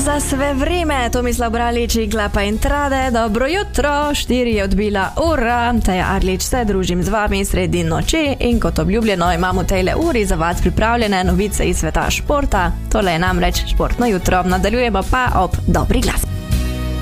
za sve vreme, Tomislav Bralič i Klapa Intrade. Dobro jutro, 4 je odbila ura, Teja Arlič se družim z vami sredi noči in kot obljubljeno imamo v tejle uri za vas pripravljene novice iz sveta športa. Tole je namreč športno jutro, nadaljujemo pa ob dobri glasbi.